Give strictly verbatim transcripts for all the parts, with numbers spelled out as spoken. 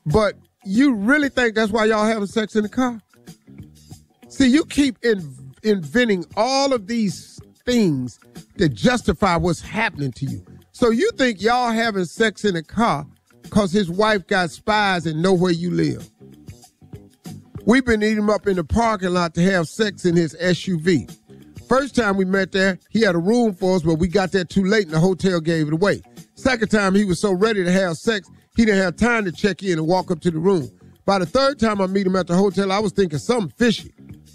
But you really think that's why y'all having sex in the car? See, you keep in, inventing all of these things that justify what's happening to you. So you think y'all having sex in the car because his wife got spies and know where you live. We've been eating him up in the parking lot to have sex in his S U V. First time we met there, he had a room for us, but we got there too late and the hotel gave it away. Second time, he was so ready to have sex, he didn't have time to check in and walk up to the room. By the third time I meet him at the hotel, I was thinking something fishy.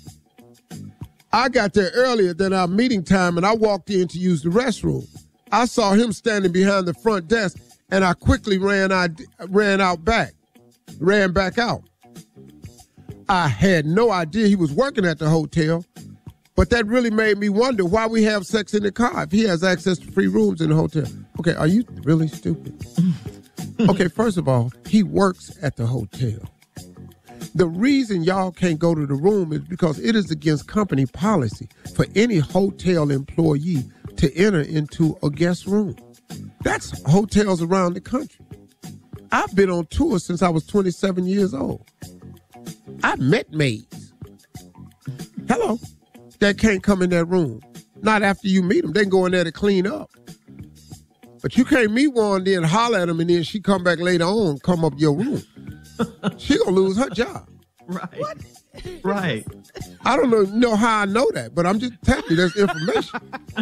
I got there earlier than our meeting time, and I walked in to use the restroom. I saw him standing behind the front desk, and I quickly ran out, ran out back, ran back out. I had no idea he was working at the hotel, but that really made me wonder why we have sex in the car if he has access to free rooms in the hotel. Okay, are you really stupid? Okay, first of all, he works at the hotel. The reason y'all can't go to the room is because it is against company policy for any hotel employee to enter into a guest room. That's hotels around the country. I've been on tour since I was twenty-seven years old. I've met maids. Hello. That can't come in that room. Not after you meet them. They can go in there to clean up. But you can't meet one, then holler at them, and then she come back later on, come up your room. She gonna lose her job. Right. What? Right. I don't know, know how I know that, but I'm just telling you there's information.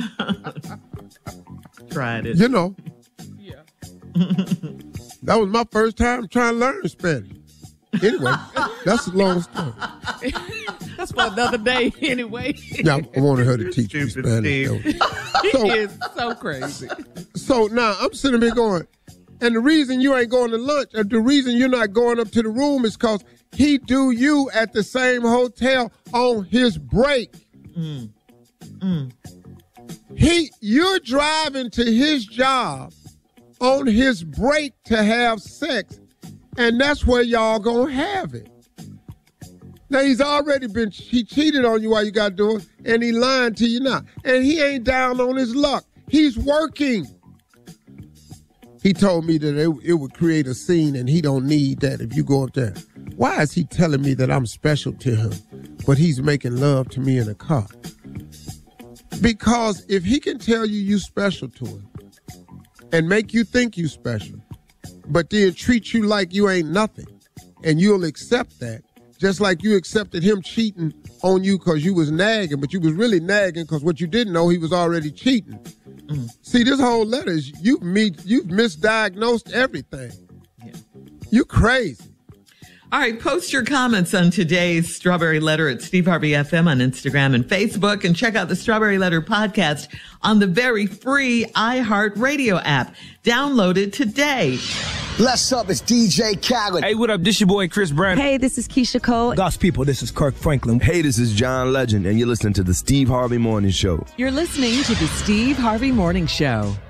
Tried it. You know. Yeah. That was my first time trying to learn Spanish. Anyway, that's a long story. That's for another day anyway. Yeah, I wanted her to teach me Spanish. So, he is so crazy. So now I'm sitting there going, and the reason you ain't going to lunch, or the reason you're not going up to the room is because he do you at the same hotel on his break. Mm. Mm. He, you're driving to his job on his break to have sex, and that's where y'all gonna have it. Now, he's already been, he cheated on you while you got doing, and he lying to you now. And he ain't down on his luck. He's working. He told me that it, it would create a scene, and he don't need that if you go up there. Why is he telling me that I'm special to him, but he's making love to me in a car? Because if he can tell you you special to him and make you think you special, but then treat you like you ain't nothing, and you'll accept that, just like you accepted him cheating on you because you was nagging, but you was really nagging because what you didn't know, he was already cheating. Mm. See, this whole letter is, you've, me, you've misdiagnosed everything. Yeah. You crazy. All right, post your comments on today's Strawberry Letter at Steve Harvey F M on Instagram and Facebook, and check out the Strawberry Letter podcast on the very free iHeartRadio app. Download it today. Bless up, it's D J Khaled. Hey, what up? This your boy Chris Brown. Hey, this is Keisha Cole. God's people, this is Kirk Franklin. Hey, this is John Legend, and you're listening to the Steve Harvey Morning Show. You're listening to the Steve Harvey Morning Show.